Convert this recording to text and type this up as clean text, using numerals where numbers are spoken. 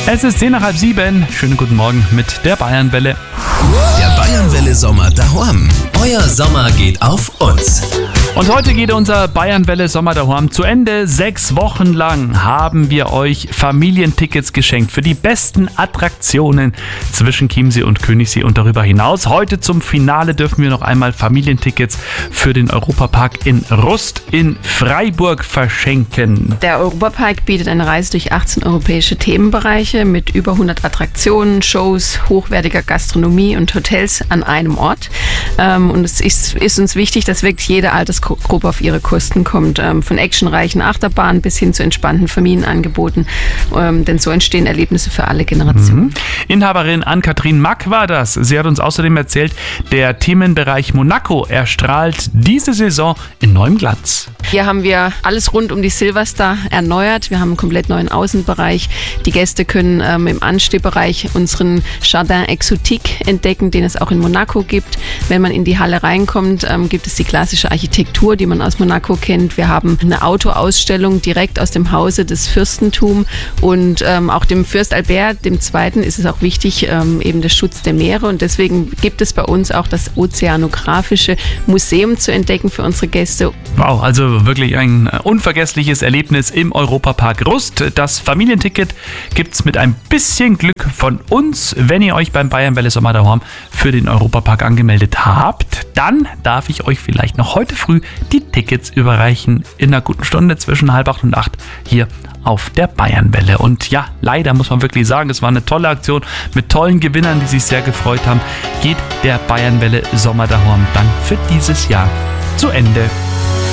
Es ist 6:10. Schönen guten Morgen mit der Bayernwelle. Der Bayernwelle Sommer daheim. Euer Sommer geht auf uns. Und heute geht unser Bayernwelle Sommer daheim zu Ende. 6 Wochen lang haben wir euch Familientickets geschenkt für die besten Attraktionen zwischen Chiemsee und Königssee und darüber hinaus. Heute zum Finale dürfen wir noch einmal Familientickets für den Europapark in Rust in Freiburg verschenken. Der Europapark bietet eine Reise durch 18 europäische Themenbereiche mit über 100 Attraktionen, Shows, hochwertiger Gastronomie und Hotels an einem Ort. Und es ist uns wichtig, dass wirklich jede Altersgruppe auf ihre Kosten kommt. Von actionreichen Achterbahnen bis hin zu entspannten Familienangeboten. Denn so entstehen Erlebnisse für alle Generationen. Inhaberin Ann-Kathrin Mack war das. Sie hat uns außerdem erzählt, der Themenbereich Monaco erstrahlt diese Saison in neuem Glanz. Hier haben wir alles rund um die Silverstar erneuert. Wir haben einen komplett neuen Außenbereich. Die Gäste können im Anstehbereich unseren Jardin Exotique entdecken, den es auch in Monaco gibt. Wenn man in die Halle reinkommt, gibt es die klassische Architektur, die man aus Monaco kennt. Wir haben eine Autoausstellung direkt aus dem Hause des Fürstentums und auch dem Fürst Albert II. Ist es auch wichtig, eben der Schutz der Meere, und deswegen gibt es bei uns auch das Ozeanografische Museum zu entdecken für unsere Gäste. Wow, also wirklich ein unvergessliches Erlebnis im Europapark Rust. Das Familienticket gibt's mit ein bisschen Glück von uns. Wenn ihr euch beim Bayernwelle Sommer daheim für den Europapark angemeldet habt, dann darf ich euch vielleicht noch heute früh die Tickets überreichen in einer guten Stunde zwischen 7:30 und 8 hier auf der Bayernwelle. Und ja, leider muss man wirklich sagen, es war eine tolle Aktion mit tollen Gewinnern, die sich sehr gefreut haben. Geht der Bayernwelle Sommer daheim dann für dieses Jahr zu Ende.